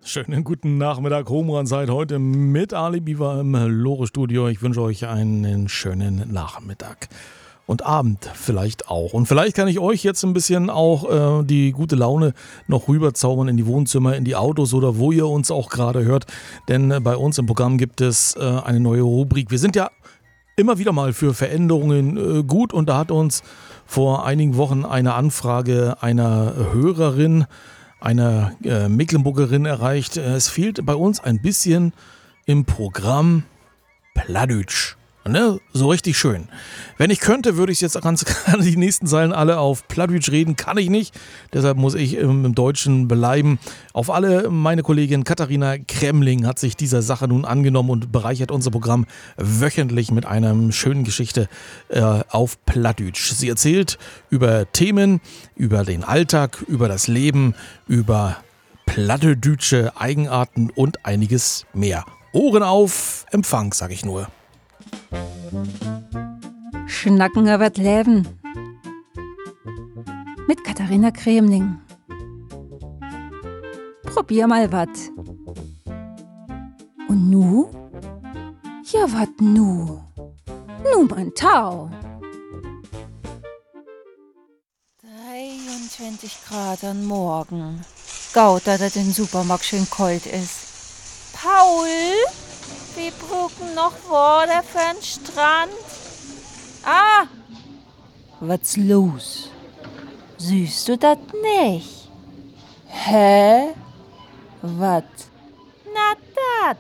Schönen guten Nachmittag, Homeran seid heute mit Ali Biwa im Lore-Studio. Ich wünsche euch einen schönen Nachmittag und Abend vielleicht auch. Und vielleicht kann ich euch jetzt ein bisschen auch die gute Laune noch rüberzaubern in die Wohnzimmer, in die Autos oder wo ihr uns auch gerade hört. Denn bei uns im Programm gibt es eine neue Rubrik. Wir sind ja immer wieder mal für Veränderungen gut und da hat uns vor einigen Wochen eine Anfrage einer Hörerin, einer Mecklenburgerin erreicht. Es fehlt bei uns ein bisschen im Programm Plattdeutsch. Ne? So richtig schön. Wenn ich könnte, würde ich jetzt ganz die nächsten Zeilen alle auf Plattdeutsch reden. Kann ich nicht. Deshalb muss ich im Deutschen bleiben. Auf alle, meine Kollegin Katharina Kremling hat sich dieser Sache nun angenommen und bereichert unser Programm wöchentlich mit einer schönen Geschichte auf Plattdeutsch. Sie erzählt über Themen, über den Alltag, über das Leben, über plattdeutsche Eigenarten und einiges mehr. Ohren auf, Empfang, sag ich nur. Schnacken über das Leben mit Katharina Kremling. Probier mal wat. Und nu? Ja, wat nu? Nu, mein Tau. 23 Grad am Morgen. Gaut, dass das im Supermarkt schön kalt ist. Paul? Wir brauchen noch Wasser für den Strand. Ah! Was los? Siehst du das nicht? Hä? Was? Na dat.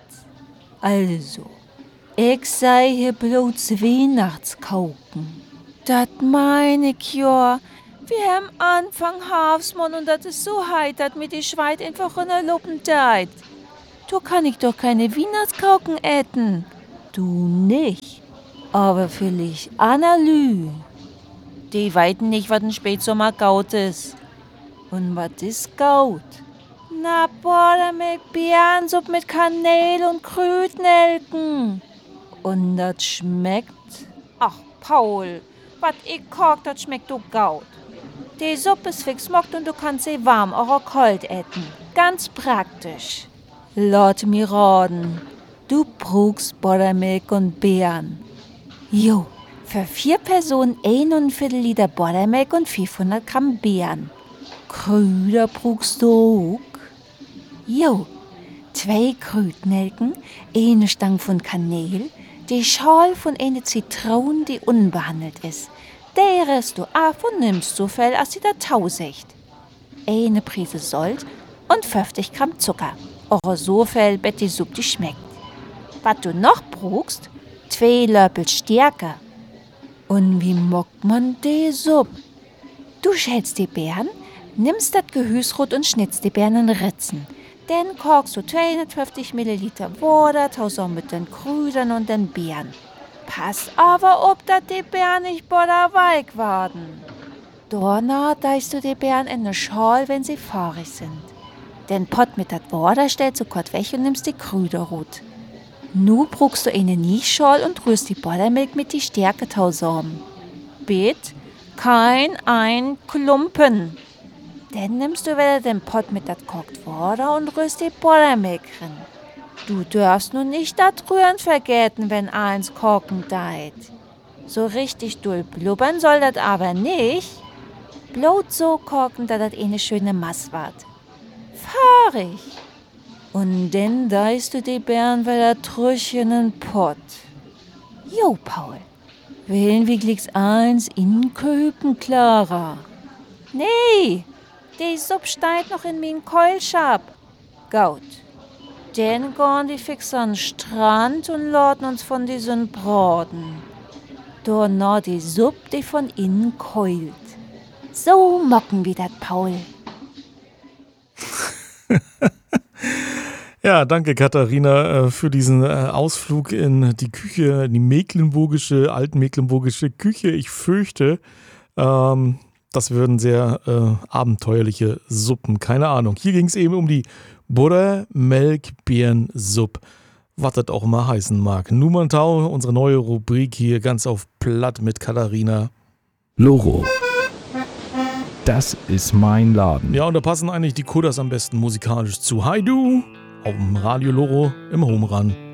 Also, ich sei hier bloß Weihnachtskauken. Dat meine ich ja. Wir haben Anfang Herbstmond und das ist so heiß, dass mir die Schweiz einfach in der Luppen deit. Du kann ich doch keine Weihnachtskauken essen. Du nicht. Aber vielleicht Annalü. Die weiten nicht, was ein Spätsommer Gaut ist. Und was ist Gaut? Na, Buttermilch, Beerensuppe mit Kanäle und Krütnelken. Und das schmeckt? Ach, Paul, was ich koch, das schmeckt du Gaut. Die Suppe ist fix mockt und du kannst sie warm oder kalt essen. Ganz praktisch. Lass mir raten, du brauchst Buttermilch und Beeren. Jo, für 4 Personen 1,25 Liter Buttermilch und 500 Gramm Beeren. Krüder brauchst du auch. Jo, 2 Krütnelken, eine Stange von Kanäle, die Schale von einer Zitrone, die unbehandelt ist. Die rest du ab und nimmst so viel, als sie da tausicht. Eine Prise Salz und 50 Gramm Zucker. Oder so viel, bis die Suppe schmeckt. Was du noch brauchst, 2 Löffel Stärke. Und wie mockt man die Suppe? Du schälst die Beeren, nimmst das Gehüsrot und schnitzt die Beeren in Ritzen. Dann kochst du 250 Milliliter Wasser, zusammen mit den Krüdern und den Beeren. Pass aber auf, dass die Beeren nicht butterweich werden. Danach deihst du die Beeren in eine Schale, wenn sie fahrig sind. Den Pott mit dat Wasser stellst du kurz weg und nimmst die Krüder rot. Nu brauchst du eine Nieschale und rührst die Buttermilch mit die Stärke zusammen. Bitte kein ein Klumpen. Dann nimmst du wieder den Pott mit dat kocht Wasser und rührst die Buttermilch rein. Du darfst nun nicht dat Rühren vergessen, wenn eins kochen deit. So richtig doll blubbern soll dat aber nicht. Bloß so kochen, dass dat eine schöne Masse wird. Fahrig. Und dann deihst du die Beeren wieder zurück in den Pott. Jo, Paul. Willen wir glicks eins inköpen, Clara? Nee, die Suppe steigt noch in mein Keulschab. Gaut. Dann gehen die fix an den Strand und laden uns von diesen Braten. Danach die Suppe, die von innen keult. So mocken wir dat, Paul. Ja, danke Katharina für diesen Ausflug in die Küche, die altmecklenburgische Küche. Ich fürchte, das würden sehr abenteuerliche Suppen, keine Ahnung. Hier ging es eben um die Buttermelk-Beeren-Suppe, was das auch immer heißen mag. Numantau, unsere neue Rubrik hier ganz auf Platt mit Katharina. Loro. Das ist mein Laden. Ja, und da passen eigentlich die Kudders am besten musikalisch zu. Hi du! auf dem Radio Loro im Home Run.